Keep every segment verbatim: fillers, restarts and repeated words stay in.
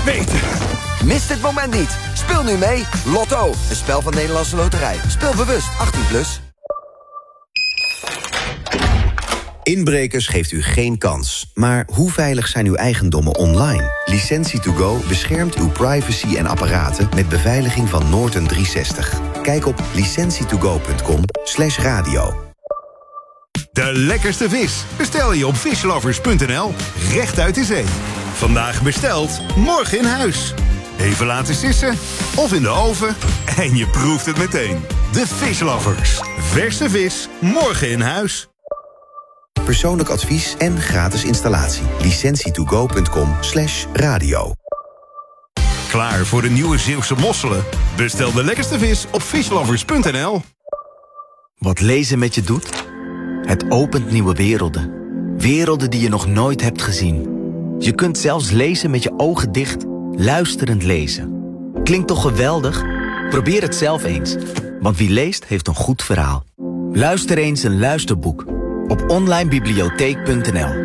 beter. Mis dit moment niet. Speel nu mee. Lotto, een spel van Nederlandse Loterij. Speel bewust, achttien plus. Inbrekers geeft u geen kans. Maar hoe veilig zijn uw eigendommen online? Licentie to go beschermt uw privacy en apparaten met beveiliging van Norton driehonderdzestig. Kijk op licentie to go punt com slash radio. De lekkerste vis bestel je op fishlovers punt n l, recht uit de zee. Vandaag besteld, morgen in huis. Even laten sissen of in de oven en je proeft het meteen. De Fishlovers. Verse vis, morgen in huis. Persoonlijk advies en gratis installatie. licentie to go punt com slash radio. Klaar voor de nieuwe Zeeuwse mosselen? Bestel de lekkerste vis op fishlovers punt n l. Wat lezen met je doet? Het opent nieuwe werelden. Werelden die je nog nooit hebt gezien. Je kunt zelfs lezen met je ogen dicht, luisterend lezen. Klinkt toch geweldig? Probeer het zelf eens. Want wie leest, heeft een goed verhaal. Luister eens een luisterboek op online bibliotheek punt n l.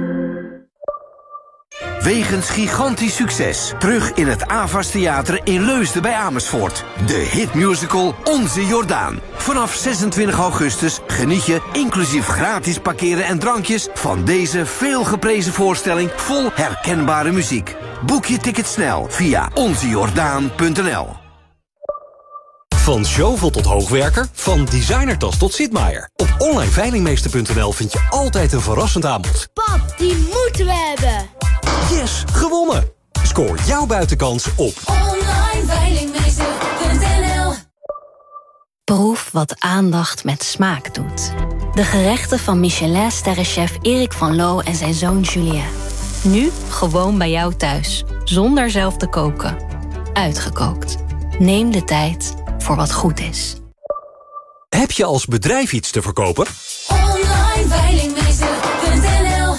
Wegens gigantisch succes. Terug in het Avas Theater in Leusden bij Amersfoort. De hitmusical Onze Jordaan. Vanaf zesentwintig augustus geniet je, inclusief gratis parkeren en drankjes, van deze veelgeprezen voorstelling vol herkenbare muziek. Boek je ticket snel via onze jordaan punt n l. Van Zjovel tot hoogwerker, van designertas tot Sitmaier. Op online veilingmeester punt n l vind je altijd een verrassend aanbod. Pap, die moeten we hebben. Yes, gewonnen! Scoor jouw buitenkans op online veilingmeester punt n l. Proef wat aandacht met smaak doet. De gerechten van Michelin-sterrenchef Erik van Loo en zijn zoon Julien. Nu gewoon bij jou thuis, zonder zelf te koken. Uitgekookt. Neem de tijd voor wat goed is. Heb je als bedrijf iets te verkopen? online veilingmeester punt n l.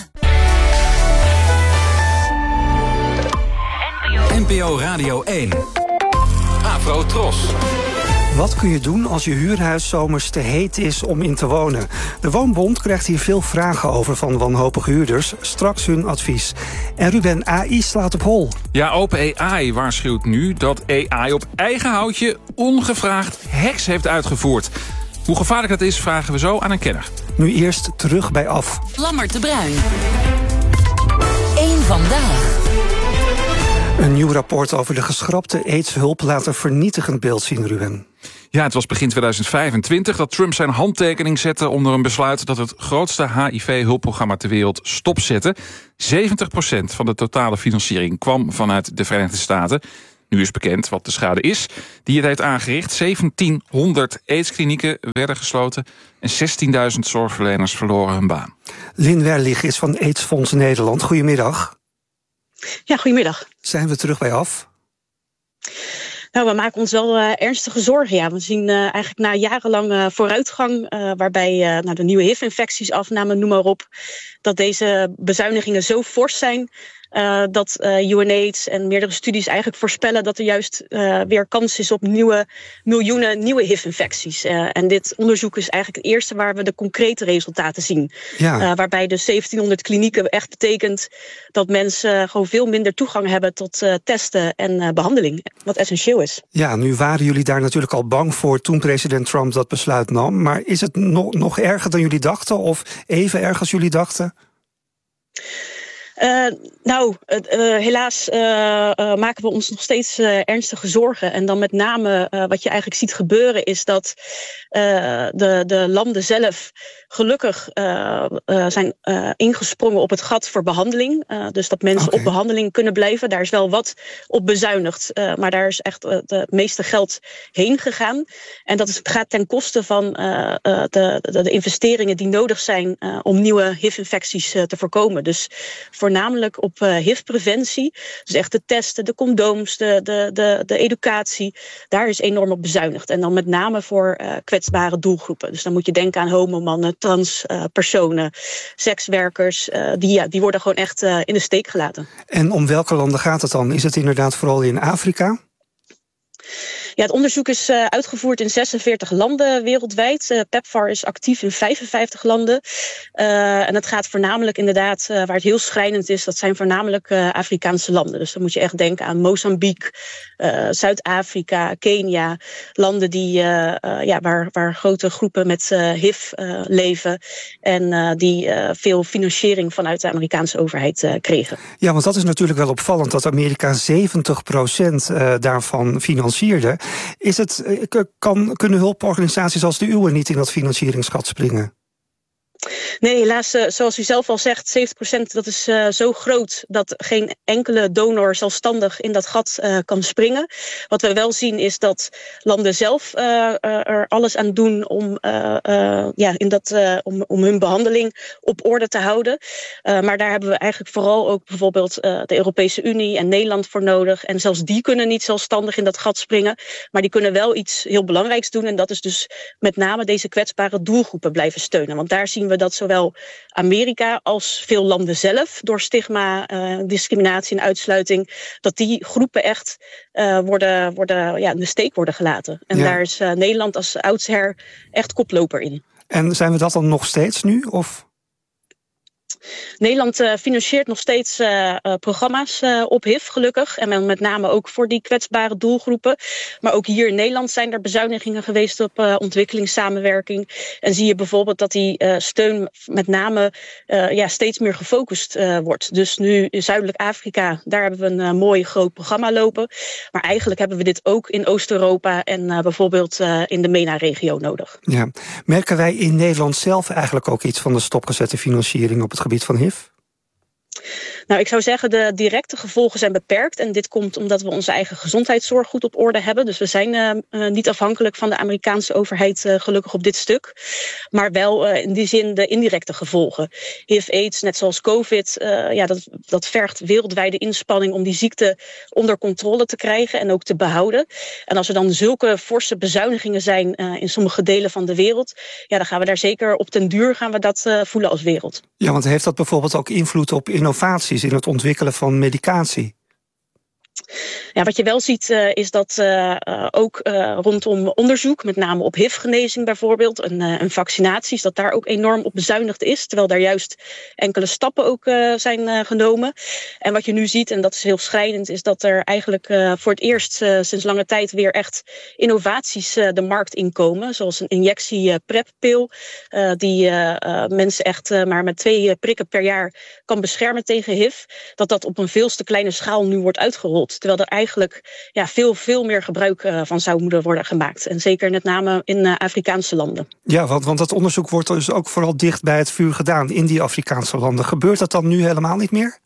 N P O Radio één. Afro Tros. Wat kun je doen als je huurhuis zomers te heet is om in te wonen? De Woonbond krijgt hier veel vragen over van wanhopige huurders. Straks hun advies. En Ruben, A I slaat op hol. Ja, OpenAI waarschuwt nu dat A I op eigen houtje ongevraagd hacks heeft uitgevoerd. Hoe gevaarlijk dat is, vragen we zo aan een kenner. Nu eerst terug bij af. Lammert de Bruin. Eén vandaag. Een nieuw rapport over de geschrapte aidshulp laat een vernietigend beeld zien, Ruben. Ja, het was begin tweeduizend vijfentwintig dat Trump zijn handtekening zette onder een besluit dat het grootste H I V-hulpprogramma ter wereld stopzette. zeventig procent van de totale financiering kwam vanuit de Verenigde Staten. Nu is bekend wat de schade is die het heeft aangericht. zeventienhonderd aidsklinieken werden gesloten en zestienduizend zorgverleners verloren hun baan. Lin Werlich is van AIDS-fonds Nederland. Goedemiddag. Ja, goedemiddag. Zijn we terug bij af? Nou, we maken ons wel uh, ernstige zorgen. Ja. We zien uh, eigenlijk na jarenlange vooruitgang, uh, waarbij uh, nou, de nieuwe H I V-infecties afnamen, noem maar op, dat deze bezuinigingen zo fors zijn, Uh, dat uh, U N AIDS en meerdere studies eigenlijk voorspellen dat er juist uh, weer kans is op nieuwe miljoenen nieuwe H I V-infecties. Uh, en dit onderzoek is eigenlijk het eerste waar we de concrete resultaten zien. Ja. Uh, waarbij de zeventienhonderd klinieken echt betekent dat mensen gewoon veel minder toegang hebben tot uh, testen en uh, behandeling. Wat essentieel is. Ja, nu waren jullie daar natuurlijk al bang voor toen president Trump dat besluit nam. Maar is het no- nog erger dan jullie dachten of even erg als jullie dachten? Uh, nou, uh, uh, helaas uh, uh, maken we ons nog steeds uh, ernstige zorgen. En dan met name uh, wat je eigenlijk ziet gebeuren is dat uh, de, de landen zelf gelukkig uh, uh, zijn uh, ingesprongen op het gat voor behandeling. Uh, dus dat mensen okay. op behandeling kunnen blijven. Daar is wel wat op bezuinigd. Uh, maar daar is echt uh, het meeste geld heen gegaan. En dat is, gaat ten koste van uh, uh, de, de, de investeringen die nodig zijn uh, om nieuwe H I V-infecties uh, te voorkomen. Dus voornamelijk op uh, H I V-preventie. Dus echt de testen, de condooms, de, de, de, de educatie. Daar is enorm op bezuinigd. En dan met name voor uh, kwetsbare doelgroepen. Dus dan moet je denken aan homomannen, transpersonen, uh, sekswerkers. Uh, die, ja, die worden gewoon echt uh, in de steek gelaten. En om welke landen gaat het dan? Is het inderdaad vooral in Afrika? Ja, het onderzoek is uh, uitgevoerd in zesenveertig landen wereldwijd. Uh, PEPFAR is actief in vijfenvijftig landen. Uh, en het gaat voornamelijk inderdaad, uh, waar het heel schrijnend is, dat zijn voornamelijk uh, Afrikaanse landen. Dus dan moet je echt denken aan Mozambique, uh, Zuid-Afrika, Kenia. Landen die, uh, uh, ja, waar, waar grote groepen met uh, H I V uh, leven. En uh, die uh, veel financiering vanuit de Amerikaanse overheid uh, kregen. Ja, want dat is natuurlijk wel opvallend dat Amerika zeventig procent uh, daarvan financierde. Is het, kan, kunnen hulporganisaties als de uwe niet in dat financieringsgat springen? Nee, helaas, uh, zoals u zelf al zegt, zeventig procent dat is uh, zo groot dat geen enkele donor zelfstandig in dat gat uh, kan springen. Wat we wel zien is dat landen zelf uh, uh, er alles aan doen om, uh, uh, ja, in dat, uh, om, om hun behandeling op orde te houden. Uh, maar daar hebben we eigenlijk vooral ook bijvoorbeeld uh, de Europese Unie en Nederland voor nodig. En zelfs die kunnen niet zelfstandig in dat gat springen. Maar die kunnen wel iets heel belangrijks doen. En dat is dus met name deze kwetsbare doelgroepen blijven steunen. Want daar zien we dat zowel Amerika als veel landen zelf door stigma, uh, discriminatie en uitsluiting, dat die groepen echt uh, worden, worden, ja, in de steek worden gelaten. En ja. daar is uh, Nederland als oudsher echt koploper in. En zijn we dat dan nog steeds nu? Of? Nederland uh, financiert nog steeds uh, uh, programma's uh, op H I V, gelukkig. En met name ook voor die kwetsbare doelgroepen. Maar ook hier in Nederland zijn er bezuinigingen geweest op uh, ontwikkelingssamenwerking. En zie je bijvoorbeeld dat die uh, steun met name uh, ja, steeds meer gefocust uh, wordt. Dus nu in Zuidelijk Afrika, daar hebben we een uh, mooi groot programma lopen. Maar eigenlijk hebben we dit ook in Oost-Europa en uh, bijvoorbeeld uh, in de MENA-regio nodig. Ja. Merken wij in Nederland zelf eigenlijk ook iets van de stopgezette financiering op het gebied van H I V? Nou, ik zou zeggen, de directe gevolgen zijn beperkt. En dit komt omdat we onze eigen gezondheidszorg goed op orde hebben. Dus we zijn uh, uh, niet afhankelijk van de Amerikaanse overheid, uh, gelukkig op dit stuk. Maar wel uh, in die zin de indirecte gevolgen. H I V, AIDS, net zoals COVID, uh, ja, dat, dat vergt wereldwijde inspanning om die ziekte onder controle te krijgen en ook te behouden. En als er dan zulke forse bezuinigingen zijn uh, in sommige delen van de wereld, ja, dan gaan we daar zeker op den duur gaan we dat uh, voelen als wereld. Ja, want heeft dat bijvoorbeeld ook invloed op innovaties in het ontwikkelen van medicatie? Ja, wat je wel ziet uh, is dat uh, uh, ook uh, rondom onderzoek, met name op H I V-genezing bijvoorbeeld, en, uh, en vaccinaties, dat daar ook enorm op bezuinigd is. Terwijl daar juist enkele stappen ook uh, zijn uh, genomen. En wat je nu ziet, en dat is heel schrijnend, is dat er eigenlijk uh, voor het eerst uh, sinds lange tijd weer echt innovaties uh, de markt inkomen. Zoals een injectie uh, PrEP-pil, uh, die uh, uh, mensen echt uh, maar met twee uh, prikken per jaar kan beschermen tegen H I V. Dat dat op een veel te kleine schaal nu wordt uitgerold. Terwijl er eigenlijk ja, veel, veel meer gebruik uh, van zou moeten worden gemaakt. En zeker met name in uh, Afrikaanse landen. Ja, want, want dat onderzoek wordt dus ook vooral dicht bij het vuur gedaan in die Afrikaanse landen. Gebeurt dat dan nu helemaal niet meer?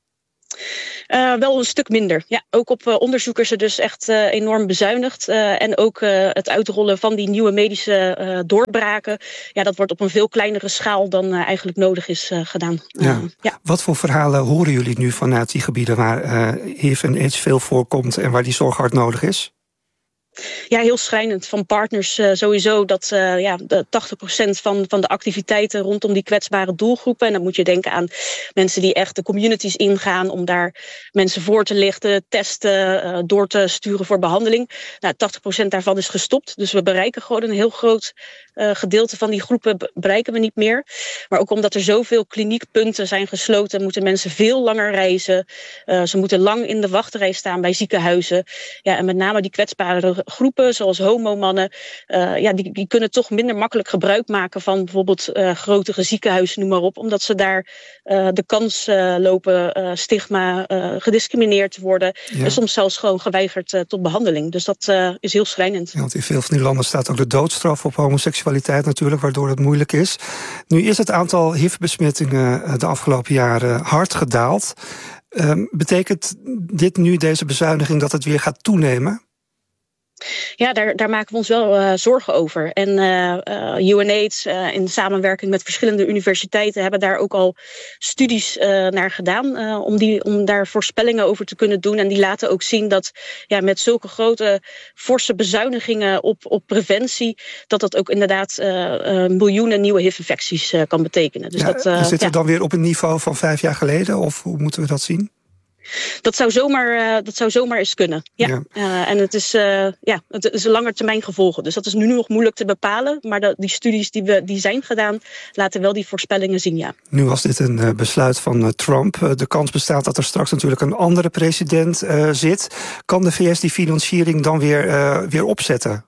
Uh, wel een stuk minder. Ja, ook op uh, onderzoek is er dus echt uh, enorm bezuinigd. Uh, en ook uh, het uitrollen van die nieuwe medische uh, doorbraken. Ja, dat wordt op een veel kleinere schaal dan uh, eigenlijk nodig is uh, gedaan. Uh, ja. Ja. Wat voor verhalen horen jullie nu vanuit die gebieden waar uh, H I V en AIDS veel voorkomt en waar die zorg hard nodig is? Ja, heel schrijnend. Van partners uh, sowieso dat uh, ja, de tachtig procent van, van de activiteiten rondom die kwetsbare doelgroepen. En dan moet je denken aan mensen die echt de communities ingaan om daar mensen voor te lichten, testen, uh, door te sturen voor behandeling. Nou, tachtig procent daarvan is gestopt. Dus we bereiken gewoon een heel groot uh, gedeelte van die groepen bereiken we niet meer. Maar ook omdat er zoveel kliniekpunten zijn gesloten, moeten mensen veel langer reizen. Uh, ze moeten lang in de wachtrij staan bij ziekenhuizen. Ja, en met name die kwetsbare groepen, zoals homomannen, uh, ja, die, die kunnen toch minder makkelijk gebruik maken van bijvoorbeeld uh, grotere ziekenhuizen, noem maar op, omdat ze daar uh, de kans uh, lopen uh, stigma, uh, gediscrimineerd te worden, ja. En soms zelfs gewoon geweigerd uh, tot behandeling. Dus dat uh, is heel schrijnend. Ja, want in veel van die landen staat ook de doodstraf op homoseksualiteit natuurlijk, waardoor het moeilijk is. Nu is het aantal H I V-besmettingen uh, de afgelopen jaren hard gedaald. Uh, betekent dit nu, deze bezuiniging, dat het weer gaat toenemen? Ja, daar, daar maken we ons wel uh, zorgen over. En uh, uh, U N AIDS uh, in samenwerking met verschillende universiteiten hebben daar ook al studies uh, naar gedaan uh, om, die, om daar voorspellingen over te kunnen doen. En die laten ook zien dat ja, met zulke grote forse bezuinigingen op, op preventie, dat dat ook inderdaad uh, uh, miljoenen nieuwe H I V-infecties uh, kan betekenen. Dus ja, dat, uh, zitten we ja. dan weer op een niveau van vijf jaar geleden? Of hoe moeten we dat zien? Dat zou zomaar, uh, dat zou zomaar eens kunnen. Ja. ja. Uh, en het is, uh, ja, het is een langetermijn gevolgen. Dus dat is nu nog moeilijk te bepalen. Maar de, die studies die, we, die zijn gedaan, laten wel die voorspellingen zien, ja. Nu was dit een uh, besluit van uh, Trump. Uh, de kans bestaat dat er straks natuurlijk een andere president uh, zit. Kan de V S die financiering dan weer, uh, weer opzetten?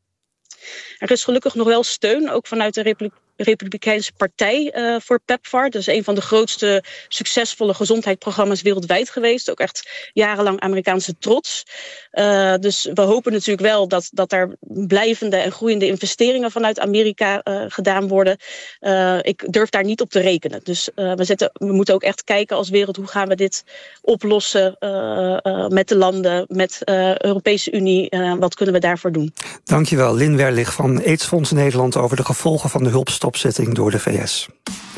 Er is gelukkig nog wel steun, ook vanuit de Republiek. Republikeinse Partij uh, voor PEPFAR. Dat is een van de grootste succesvolle gezondheidsprogramma's wereldwijd geweest. Ook echt jarenlang Amerikaanse trots. Uh, dus we hopen natuurlijk wel dat, dat er blijvende en groeiende investeringen vanuit Amerika uh, gedaan worden. Uh, ik durf daar niet op te rekenen. Dus uh, we, zetten, we moeten ook echt kijken als wereld, hoe gaan we dit oplossen uh, uh, met de landen, met de uh, Europese Unie. Uh, wat kunnen we daarvoor doen? Dankjewel, Lin Werlich van AIDS-fonds Nederland over de gevolgen van de hulpstop. Opzetting door de V S.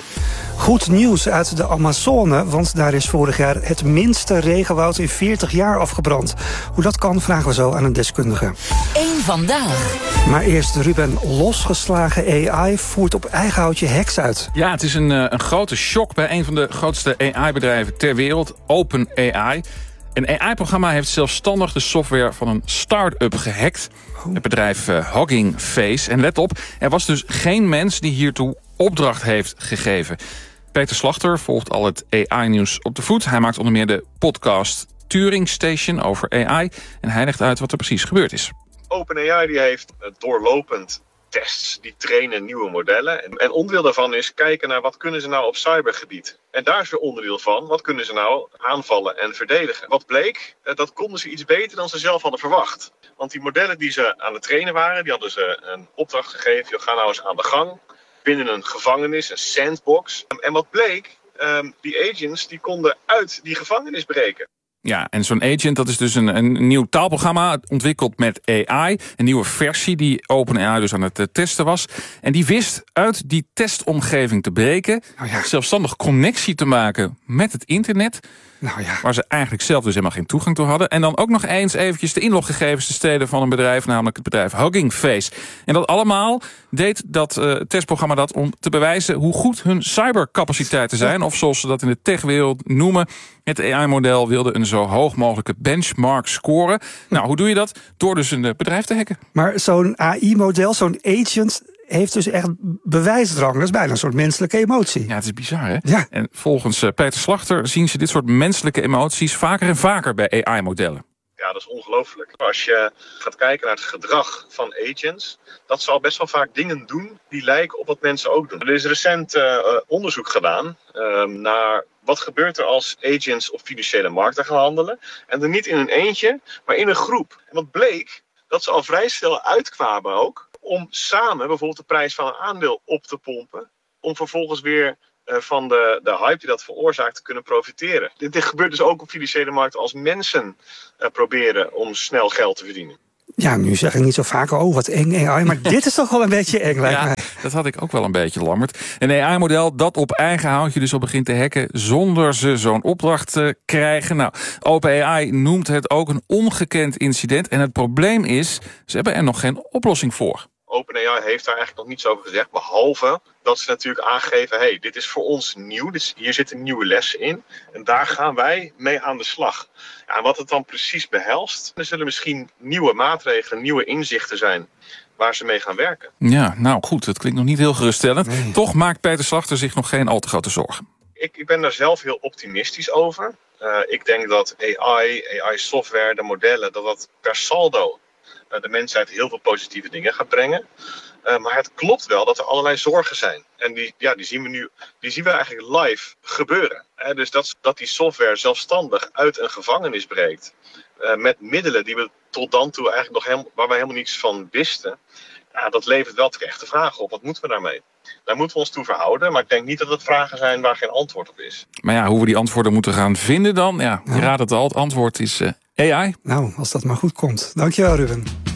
Goed nieuws uit de Amazone, want daar is vorig jaar het minste regenwoud in veertig jaar afgebrand. Hoe dat kan, vragen we zo aan een deskundige. Eén vandaag. Maar eerst, Ruben, losgeslagen A I voert op eigen houtje heks uit. Ja, het is een, een grote shock bij een van de grootste A I-bedrijven ter wereld, OpenAI. Een A I-programma heeft zelfstandig de software van een start-up gehackt. Oh. Het bedrijf uh, Hugging Face. En let op, er was dus geen mens die hiertoe opdracht heeft gegeven. Peter Slachter volgt al het A I-nieuws op de voet. Hij maakt onder meer de podcast Turing Station over A I. En hij legt uit wat er precies gebeurd is. OpenAI die heeft doorlopend tests, die trainen nieuwe modellen. En onderdeel daarvan is kijken naar wat kunnen ze nou op cybergebied. En daar is weer onderdeel van, wat kunnen ze nou aanvallen en verdedigen. Wat bleek, dat konden ze iets beter dan ze zelf hadden verwacht. Want die modellen die ze aan het trainen waren, die hadden ze een opdracht gegeven. Joh, ga nou eens aan de gang, binnen een gevangenis, een sandbox. En wat bleek, die agents die konden uit die gevangenis breken. Ja, en zo'n agent, dat is dus een, een nieuw taalprogramma ontwikkeld met A I. Een nieuwe versie die OpenAI dus aan het uh, testen was. En die wist uit die testomgeving te breken. Oh ja. Zelfstandig connectie te maken met het internet. Nou ja. Waar ze eigenlijk zelf dus helemaal geen toegang toe hadden. En dan ook nog eens eventjes de inloggegevens te stelen van een bedrijf, namelijk het bedrijf Hugging Face. En dat allemaal deed dat uh, testprogramma dat om te bewijzen hoe goed hun cybercapaciteiten zijn. Of zoals ze dat in de techwereld noemen. Het A I-model wilde een zo hoog mogelijke benchmark scoren. Nou, hoe doe je dat? Door dus een bedrijf te hacken. Maar zo'n A I-model, zo'n agent, heeft dus echt bewijsdrang. Dat is bijna een soort menselijke emotie. Ja, het is bizar, hè? Ja. En volgens uh, Peter Slachter zien ze dit soort menselijke emoties vaker en vaker bij A I-modellen. Ja, dat is ongelooflijk. Als je gaat kijken naar het gedrag van agents, dat ze al best wel vaak dingen doen die lijken op wat mensen ook doen. Er is recent uh, onderzoek gedaan uh, naar wat gebeurt er als agents op financiële markten gaan handelen. En dan niet in een eentje, maar in een groep. En wat bleek, dat ze al vrij snel uitkwamen ook om samen bijvoorbeeld de prijs van een aandeel op te pompen, om vervolgens weer uh, van de, de hype die dat veroorzaakt te kunnen profiteren. Dit, dit gebeurt dus ook op financiële markten als mensen uh, proberen om snel geld te verdienen. Ja, nu zeg ik niet zo vaak, oh wat eng A I, maar dit is toch wel een beetje eng, lijkt ja, mij. Dat had ik ook wel een beetje, Lambert. Een A I-model dat op eigen houtje dus al begint te hacken zonder ze zo'n opdracht te krijgen. Nou, OpenAI noemt het ook een ongekend incident. En het probleem is, ze hebben er nog geen oplossing voor. OpenAI heeft daar eigenlijk nog niets over gezegd, behalve dat ze natuurlijk aangeven, hey, dit is voor ons nieuw, dus hier zitten nieuwe lessen in en daar gaan wij mee aan de slag. Ja, en wat het dan precies behelst, er zullen misschien nieuwe maatregelen, nieuwe inzichten zijn waar ze mee gaan werken. Ja, nou goed, het klinkt nog niet heel geruststellend. Nee. Toch maakt Peter Slachter zich nog geen al te grote zorgen. Ik, ik ben daar zelf heel optimistisch over. Uh, ik denk dat A I, A I-software, de modellen, dat dat per saldo de mensheid heel veel positieve dingen gaat brengen. Uh, maar het klopt wel dat er allerlei zorgen zijn. En die, ja, die zien we nu die zien we eigenlijk live gebeuren. He, dus dat, dat die software zelfstandig uit een gevangenis breekt. Uh, met middelen die we tot dan toe eigenlijk nog helemaal, waar wij helemaal niets van wisten. Ja, dat levert wel terechte vragen op. Wat moeten we daarmee? Daar moeten we ons toe verhouden. Maar ik denk niet dat het vragen zijn waar geen antwoord op is. Maar ja, hoe we die antwoorden moeten gaan vinden dan? Ja, je ja. raadt het al. Het antwoord is uh, A I. Nou, als dat maar goed komt. Dankjewel, Ruben.